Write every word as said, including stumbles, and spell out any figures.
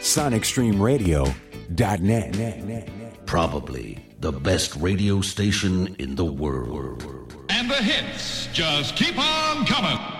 sonic stream radio dot net. Probably the best radio station in the world. And the hits just keep on coming.